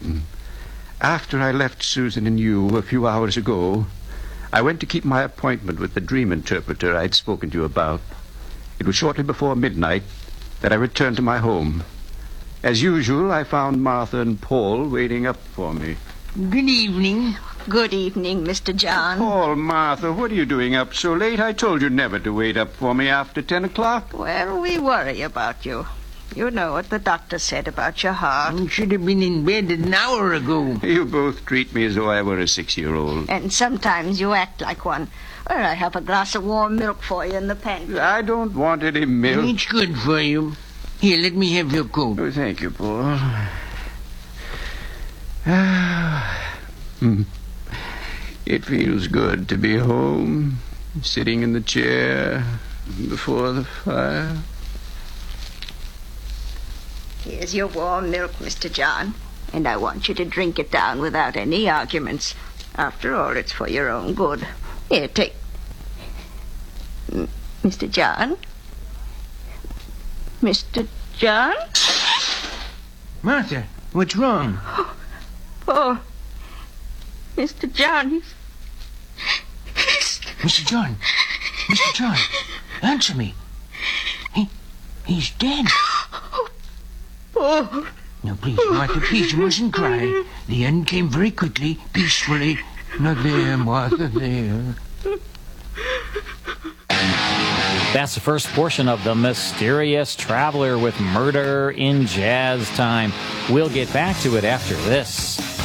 After I left Susan and you a few hours ago, I went to keep my appointment with the dream interpreter I'd spoken to you about. It was shortly before midnight that I returned to my home. As usual, I found Martha and Paul waiting up for me. Good evening. Good evening, Mr. John. Paul, Martha, what are you doing up so late? I told you never to wait up for me after 10 o'clock. Well, we worry about you. You know what the doctor said about your heart. You should have been in bed an hour ago. You both treat me as though I were a 6-year-old. And sometimes you act like one. Well, I have a glass of warm milk for you in the pantry. I don't want any milk. It's good for you. Here, let me have your coat. Oh, thank you, Paul. It feels good to be home, sitting in the chair before the fire. Here's your warm milk, Mr. John. And I want you to drink it down without any arguments. After all, it's for your own good. Here, take... Mr. John? Mr. John? Martha, what's wrong? Oh, Mr. John, Mr. John. Mr. John, answer me. He's dead. Oh. Now, please, Martha, please, you mustn't cry. The end came very quickly, peacefully. Not there, Martha, there. That's the first portion of The Mysterious Traveler with Murder in Jazz Time. We'll get back to it after this.